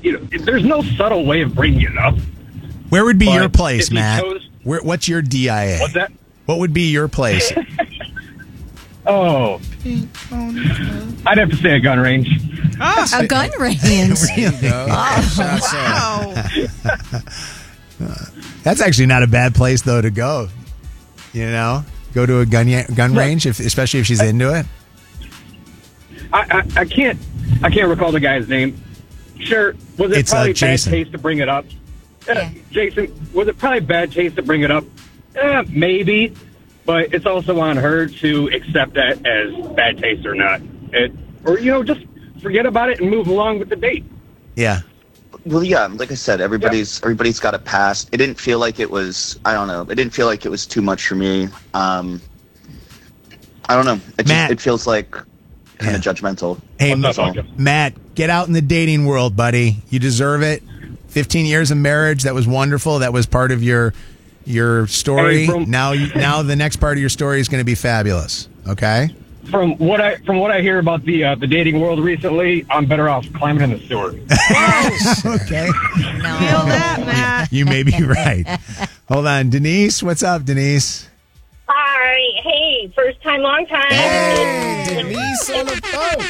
there's no subtle way of bringing it up. Where would be your place, Matt? What's your DIA? What's that? What would be your place? Oh, I'd have to say a gun range. A gun range. There you go. Wow. That's actually not a bad place, though, to go. Go to a gun range, especially if she's into it. I can't recall the guy's name. Sure, was it probably bad taste to bring it up? Yeah. Jason, was it probably bad taste to bring it up? Maybe, but it's also on her to accept that as bad taste or not. Just forget about it and move along with the date. Yeah. Well, yeah, like I said, everybody's got a past. It didn't feel like it was, I don't know, it didn't feel like it was too much for me. I don't know. It feels like kind of judgmental. Hey, Matt, get out in the dating world, buddy. You deserve it. 15 years of marriage, that was wonderful. That was part of your story. Hey, now the next part of your story is going to be fabulous. Okay? From what I hear about the dating world recently, I'm better off climbing in the sewer. Okay. No. Feel that, Matt. You may be right. Hold on. Denise, what's up, Denise? Hi. Hey, first time, long time. Hey, Denise on the phone.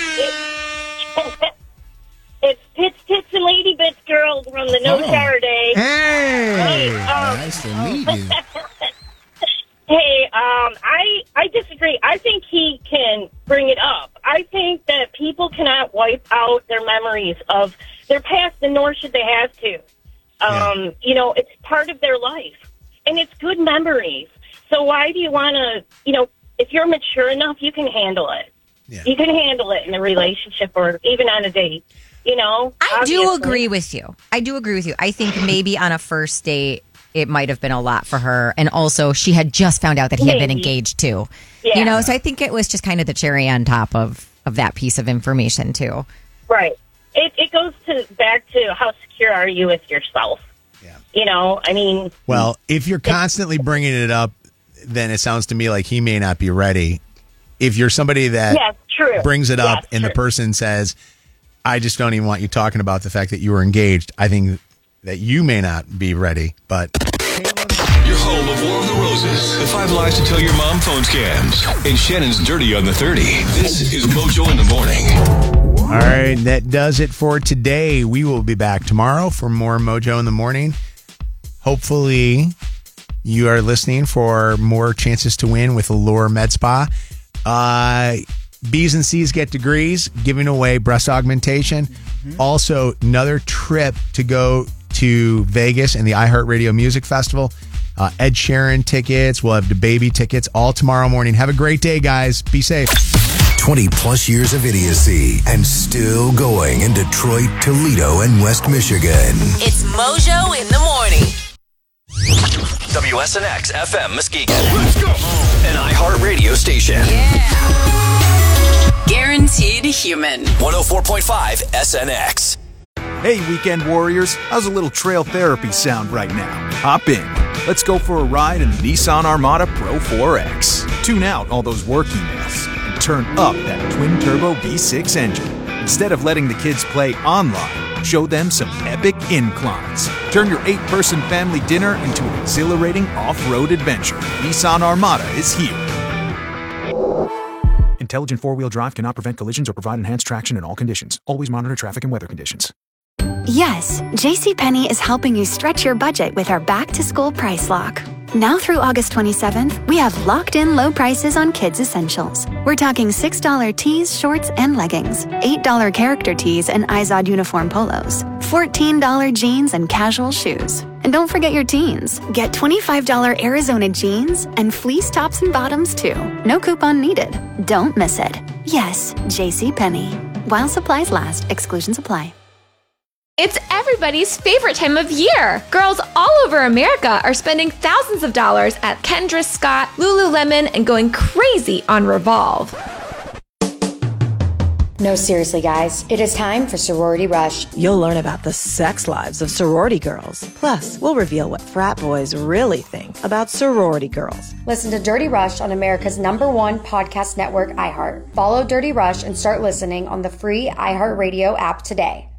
It's Tits and Lady Bits girls from the No Shower Day. Hey! Nice to meet you. Hey, I disagree. I think he can bring it up. I think that people cannot wipe out their memories of their past, and nor should they have to. It's part of their life, and it's good memories. So why do you want to, if you're mature enough, you can handle it. Yeah. You can handle it in a relationship or even on a date. I do agree with you. I think maybe on a first date, it might have been a lot for her. And also, she had just found out that he had been engaged, too. Yeah. So I think it was just kind of the cherry on top of that piece of information, too. Right. It goes back to how secure are you with yourself? Yeah. Well, if you're constantly bringing it up, then it sounds to me like he may not be ready. If you're somebody that brings it up and the person says, I just don't even want you talking about the fact that you were engaged, I think that you may not be ready, but... Your home of War of the Roses, the 5 lies to tell your mom phone scams, and Shannon's Dirty on the 30. This is Mojo in the Morning. All right, that does it for today. We will be back tomorrow for more Mojo in the Morning. Hopefully, you are listening for more chances to win with Allure Med Spa. B's and C's get degrees, giving away breast augmentation. Also, another trip to go to Vegas and the iHeartRadio Music Festival. Ed Sheeran tickets. We'll have the baby tickets all tomorrow morning. Have a great day, guys. Be safe. 20 plus years of idiocy and still going in Detroit, Toledo, and West Michigan. It's Mojo in the Morning. WSNX FM Muskegon. Let's go. An iHeartRadio station. Yeah. Guaranteed human. 104.5 SNX. Hey, weekend warriors. How's a little trail therapy sound right now? Hop in. Let's go for a ride in the Nissan Armada Pro 4X. Tune out all those work emails and turn up that twin-turbo V6 engine. Instead of letting the kids play online, show them some epic inclines. Turn your 8-person family dinner into an exhilarating off-road adventure. Nissan Armada is here. Intelligent four-wheel drive cannot prevent collisions or provide enhanced traction in all conditions. Always monitor traffic and weather conditions. Yes, JCPenney is helping you stretch your budget with our back-to-school price lock. Now through August 27th, we have locked-in low prices on kids' essentials. We're talking $6 tees, shorts, and leggings, $8 character tees and Izod uniform polos, $14 jeans and casual shoes. And don't forget your teens. Get $25 Arizona jeans and fleece tops and bottoms, too. No coupon needed. Don't miss it. Yes, JCPenney. While supplies last, exclusions apply. It's everybody's favorite time of year. Girls all over America are spending thousands of dollars at Kendra Scott, Lululemon, and going crazy on Revolve. No, seriously, guys. It is time for Sorority Rush. You'll learn about the sex lives of sorority girls. Plus, we'll reveal what frat boys really think about sorority girls. Listen to Dirty Rush on America's #1 podcast network, iHeart. Follow Dirty Rush and start listening on the free iHeartRadio app today.